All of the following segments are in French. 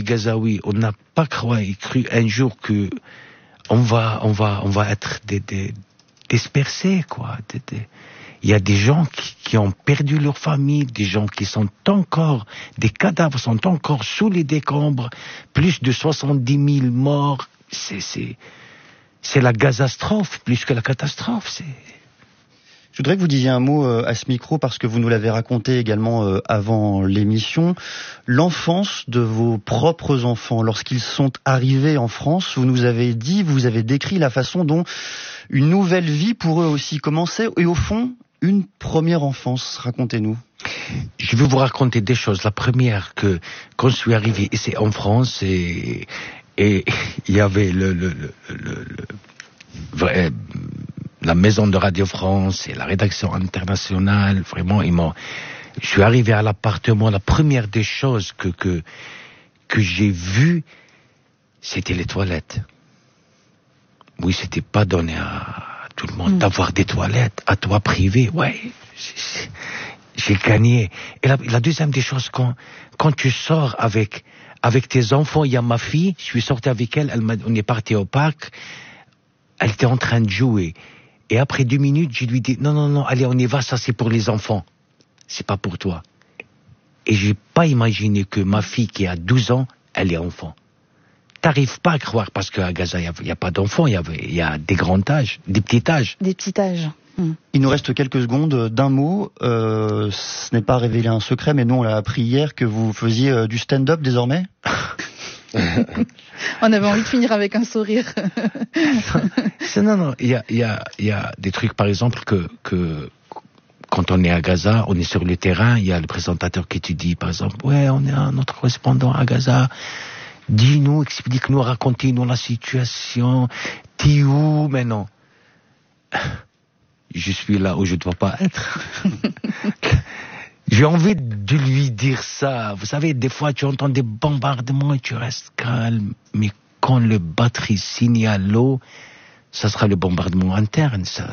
Gazaouis, on n'a pas cru un jour que on va être dispersés, quoi. Il y a des gens qui ont perdu leur famille, des gens qui sont encore, des cadavres sont encore sous les décombres, plus de 70 000 morts. C'est la gazastrophe, plus que la catastrophe. Je voudrais que vous disiez un mot à ce micro, parce que vous nous l'avez raconté également avant l'émission. L'enfance de vos propres enfants, lorsqu'ils sont arrivés en France, vous avez décrit la façon dont une nouvelle vie pour eux aussi commençait, et au fond, une première enfance. Racontez-nous. Je vais vous raconter des choses. La première, que quand je suis arrivé ici en France, et il y avait la maison de Radio France et la rédaction internationale, vraiment, je suis arrivé à l'appartement, la première des choses que j'ai vues, c'était les toilettes. Oui, c'était pas donné à tout le monde d'avoir des toilettes, à toi privé, ouais, j'ai gagné. Et la deuxième des choses, quand tu sors avec tes enfants, il y a ma fille, je suis sorti avec elle, on est parti au parc, elle était en train de jouer. Et après 2 minutes, je lui dis, non, allez, on y va, ça c'est pour les enfants. C'est pas pour toi. Et j'ai pas imaginé que ma fille qui a 12 ans, elle est enfant. T'arrives pas à croire, parce qu'à Gaza, il y a pas d'enfants, il y a des grands âges, des petits âges. Des petits âges. Il nous reste quelques secondes d'un mot. Ce n'est pas révélé un secret, mais nous on l'a appris hier que vous faisiez du stand-up désormais. On avait envie de finir avec un sourire. Non, il y a des trucs, par exemple, que quand on est à Gaza, on est sur le terrain, il y a le présentateur qui te dit, par exemple, ouais, on est notre correspondant à Gaza, dis-nous, explique-nous, racontez-nous la situation, t'es où maintenant? Je suis là où je ne dois pas être. J'ai envie de lui dire ça. Vous savez, des fois, tu entends des bombardements et tu restes calme. Mais quand le batterie signale l'eau, ça sera le bombardement interne. Ça,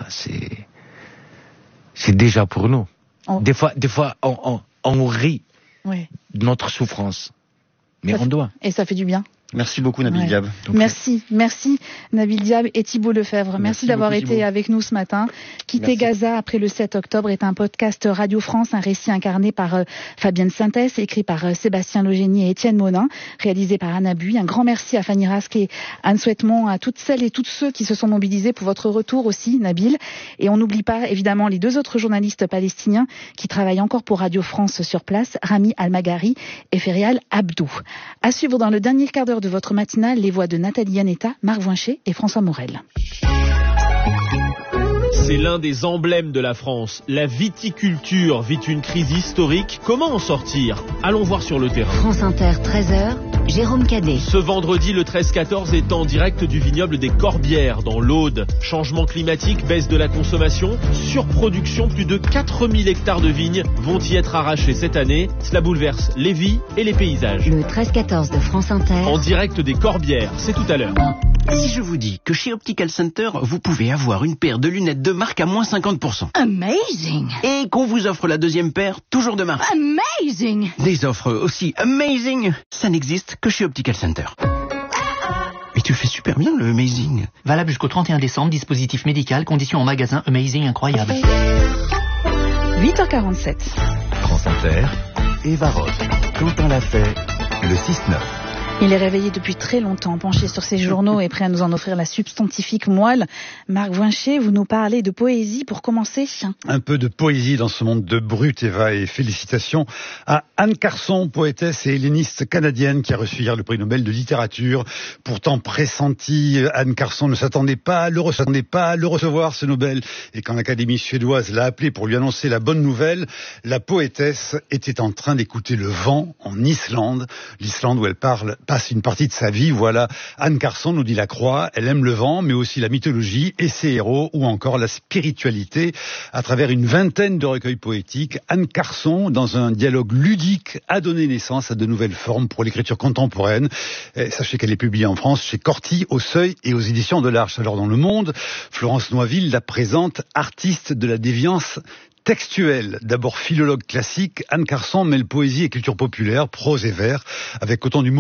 c'est déjà pour nous. Des fois, on rit de notre souffrance. Mais on doit. Et ça fait du bien. Merci beaucoup Nabil Diab. Merci Nabil Diab et Thibault Lefebvre. Merci d'avoir été avec nous ce matin. Quitter Gaza après le 7 octobre est un podcast Radio France, un récit incarné par Fabienne Sintès, écrit par Sébastien Logénie et Étienne Monin, réalisé par Anna Bui. Un grand merci à Fanny Rasque et Anne Souhaitement, à toutes celles et tous ceux qui se sont mobilisés pour votre retour aussi, Nabil. Et on n'oublie pas évidemment les 2 autres journalistes palestiniens qui travaillent encore pour Radio France sur place, Rami Almagari et Ferial Abdou. À suivre dans le dernier quart d'heure de votre matinale, les voix de Nathalie Yanetta, Marc Voincher et François Morel. C'est l'un des emblèmes de la France. La viticulture vit une crise historique. Comment en sortir? Allons voir sur le terrain. France Inter, 13h, Jérôme Cadet. Ce vendredi, le 13-14 est en direct du vignoble des Corbières, dans l'Aude. Changement climatique, baisse de la consommation, surproduction, plus de 4000 hectares de vignes vont y être arrachés cette année. Cela bouleverse les vies et les paysages. Le 13-14 de France Inter. En direct des Corbières, c'est tout à l'heure. Si je vous dis que chez Optical Center, vous pouvez avoir une paire de lunettes de marque à moins 50%. Amazing! Et qu'on vous offre la deuxième paire, toujours de marque. Amazing! Des offres aussi amazing, ça n'existe que chez Optical Center. Mais tu fais super bien le amazing. Valable jusqu'au 31 décembre, dispositif médical, conditions en magasin, amazing, incroyable. 8h47. France Inter, Eva Ross, Quentin Lafay, le 6-9. Il est réveillé depuis très longtemps, penché sur ses journaux et prêt à nous en offrir la substantifique moelle. Marc Voincher, vous nous parlez de poésie pour commencer. Un peu de poésie dans ce monde de brut, Eva, et félicitations à Anne Carson, poétesse et helléniste canadienne qui a reçu hier le prix Nobel de littérature. Pourtant pressenti, Anne Carson ne s'attendait pas à le recevoir, ce Nobel. Et quand l'Académie suédoise l'a appelée pour lui annoncer la bonne nouvelle, la poétesse était en train d'écouter le vent en Islande. L'Islande où elle passe une partie de sa vie. Voilà, Anne Carson, nous dit la Croix, elle aime le vent, mais aussi la mythologie et ses héros, ou encore la spiritualité. À travers une vingtaine de recueils poétiques, Anne Carson, dans un dialogue ludique, a donné naissance à de nouvelles formes pour l'écriture contemporaine. Et sachez qu'elle est publiée en France chez Corti, au Seuil et aux éditions de l'Arche. Alors dans Le Monde, Florence Noisville la présente artiste de la déviance textuelle. D'abord philologue classique, Anne Carson mêle poésie et culture populaire, prose et vers, avec autant d'humour